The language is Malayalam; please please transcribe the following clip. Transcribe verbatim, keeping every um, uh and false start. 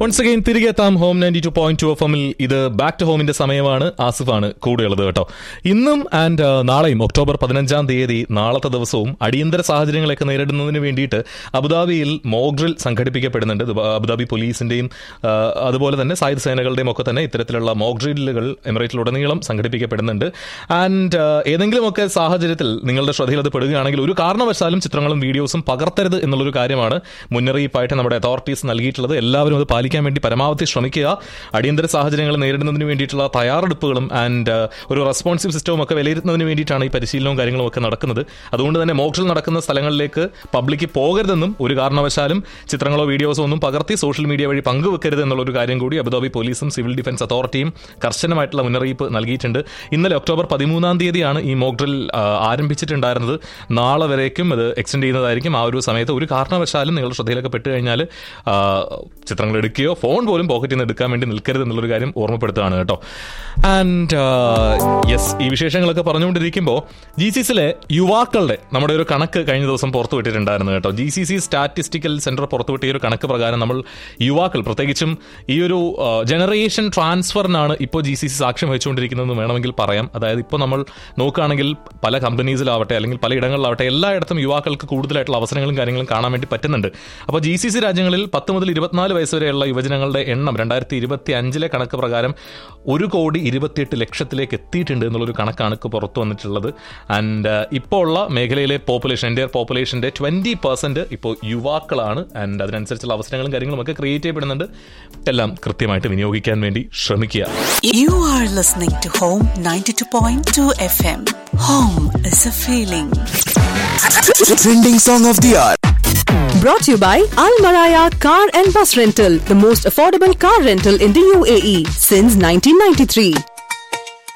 വൺസ് അഗൈൻ തിരികെ എത്താം home ninety two point two F എമ്മിൽ. ഇത് ബാക്ക് ടു ഹോമിന്റെ സമയമാണ്. ആസിഫാണ് കൂടെയുള്ളത് കേട്ടോ. ഇന്നും ആൻഡ് നാളെയും ഒക്ടോബർ പതിനഞ്ചാം തീയതി നാളത്തെ ദിവസവും അടിയന്തര സാഹചര്യങ്ങളൊക്കെ നേരിടുന്നതിന് വേണ്ടിയിട്ട് അബുദാബിയിൽ മോക്ക് ഡ്രിൽ സംഘടിപ്പിക്കപ്പെടുന്നുണ്ട്. അബുദാബി പോലീസിന്റെയും അതുപോലെ തന്നെ സായുധ സേനകളുടെയും ഒക്കെ തന്നെ ഇത്തരത്തിലുള്ള മോക്ക് ഡ്രില്ലുകൾ എമിറേറ്റിലുടനീളം സംഘടിപ്പിക്കപ്പെടുന്നുണ്ട്. ആൻഡ് ഏതെങ്കിലുമൊക്കെ സാഹചര്യത്തിൽ നിങ്ങളുടെ ശ്രദ്ധയിൽ അത് പെടുകയാണെങ്കിൽ ഒരു കാരണവശാലും ചിത്രങ്ങളും വീഡിയോസും പകർത്തരുത് എന്നുള്ളൊരു കാര്യമാണ് മുന്നറിയിപ്പായിട്ട് നമ്മുടെ അതോറിറ്റീസ് നൽകിയിട്ടുള്ളത്. എല്ലാവരും അത് പാലിക്കാൻ വേണ്ടി പരമാവധി ശ്രമിക്കുക. അടിയന്തര സാഹചര്യങ്ങൾ നേരിടുന്നതിന് വേണ്ടിയിട്ടുള്ള തയ്യാറെടുപ്പുകളും ആൻഡ് ഒരു റെസ്പോൺസീവ് സിസ്റ്റവും ഒക്കെ വിലയിരുത്തുന്നതിന് വേണ്ടിയിട്ടാണ് ഈ പരിശീലനവും കാര്യങ്ങളും ഒക്കെ നടക്കുന്നത്. അതുകൊണ്ട് തന്നെ മോക്ക് ഡ്രിൽ നടക്കുന്ന സ്ഥലങ്ങളിലേക്ക് പബ്ലിക് പോകരുതെന്നും ഒരു കാരണവശാലും ചിത്രങ്ങളോ വീഡിയോസോ ഒന്നും പകർത്തി സോഷ്യൽ മീഡിയ വഴി പങ്കുവെക്കരുത് എന്നുള്ളൊരു കാര്യം കൂടി അബുദാബി പോലീസും സിവിൽ ഡിഫൻസ് അതോറിറ്റിയും കർശനമായിട്ടുള്ള മുന്നറിയിപ്പ് നൽകിയിട്ടുണ്ട്. ഇന്നലെ ഒക്ടോബർ പതിമൂന്നാം തീയതിയാണ് ഈ മോക്ക് ഡ്രിൽ ആരംഭിച്ചിട്ടുണ്ടായിരുന്നത്. നാളെ വരേക്കും അത് എക്സ്റ്റെൻഡ് ചെയ്യുന്നതായിരിക്കും. ആ ഒരു സമയത്ത് ഒരു കാരണവശാലും നിങ്ങളുടെ ശ്രദ്ധയിലൊക്കെ പെട്ട് കഴിഞ്ഞാൽ ചിത്രങ്ങൾ എടുക്കുകയോ ഫോൺ പോലും പോക്കറ്റിൽ നിന്ന് എടുക്കാൻ വേണ്ടി നിൽക്കരുത് എന്നുള്ളൊരു കാര്യം ഓർമ്മപ്പെടുത്തുകയാണ് കേട്ടോ. ആൻഡ് യെസ്, ഈ വിശേഷങ്ങളൊക്കെ പറഞ്ഞുകൊണ്ടിരിക്കുമ്പോൾ ജി സി സിയിലെ യുവാക്കളുടെ നമ്മുടെ ഒരു കണക്ക് കഴിഞ്ഞ ദിവസം പുറത്തുവിട്ടിട്ടുണ്ടായിരുന്നു കേട്ടോ. G C C statistical centre പുറത്തുവിട്ടിയ ഒരു കണക്ക് പ്രകാരം നമ്മൾ യുവാക്കൾ പ്രത്യേകിച്ചും ഈ ഒരു ജനറേഷൻ ട്രാൻസ്ഫറിനാണ് ഇപ്പോൾ ജി സി സി സാക്ഷ്യം വഹിച്ചുകൊണ്ടിരിക്കുന്നതെന്ന് വേണമെങ്കിൽ പറയാം. അതായത് ഇപ്പോൾ നമ്മൾ നോക്കുകയാണെങ്കിൽ പല കമ്പനീസിലാവട്ടെ അല്ലെങ്കിൽ പലയിടങ്ങളിലാവട്ടെ എല്ലായിടത്തും യുവാക്കൾക്ക് കൂടുതലായിട്ടുള്ള അവസരങ്ങളും കാര്യങ്ങളും കാണാൻ വേണ്ടി പറ്റുന്നുണ്ട്. അപ്പോൾ ജി സി സി രാജ്യങ്ങളിൽ പത്ത് മുതൽ ഇരുപത്തിനാല് വയസ്സ് വരെയുള്ള യുവജനങ്ങളുടെ എണ്ണം രണ്ടായിരത്തി ഇരുപത്തി അഞ്ചിലെ കണക്ക് പ്രകാരം ഒരു കോടി ഇരുപത്തിയെട്ട് ലക്ഷത്തിലേക്ക് എത്തിയിട്ടുണ്ട് എന്നുള്ളൊരു കണക്കാണ് ഇപ്പോൾ പുറത്തു വന്നിട്ടുള്ളത്. ആൻഡ് ഇപ്പോൾ ഉള്ള മേഖലയിലെ പോപ്പുലേഷൻ ഇന്ത്യൻ പോപ്പുലേഷന്റെ ട്വന്റി പെർസെന്റ് ഇപ്പോൾ യുവാക്കളാണ്. ആൻഡ് അതിനനുസരിച്ചുള്ള അവസരങ്ങളും കാര്യങ്ങളും ഒക്കെ ക്രിയേറ്റ് ചെയ്യപ്പെടുന്നുണ്ട്. എല്ലാം കൃത്യമായിട്ട് വിനിയോഗിക്കാൻ വേണ്ടി ശ്രമിക്കുക. You are listening to Home ninety-two point two F M. Home is a feeling. Trending song of the hour. Brought to you by Al Maraya Car and Bus Rental, the most affordable car rental in the U A E since nineteen ninety-three.